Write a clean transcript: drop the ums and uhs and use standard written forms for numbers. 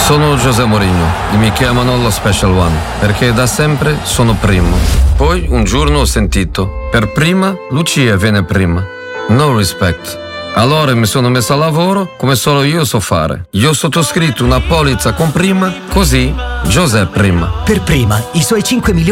Sono José Mourinho e mi chiamano lo Special One perché da sempre sono primo. Poi un giorno ho sentito: per prima Lucia viene prima. No respect. Allora mi sono messo a lavoro come solo io so fare. Io ho sottoscritto una polizza con prima, così José prima. Per prima, i suoi 5 milioni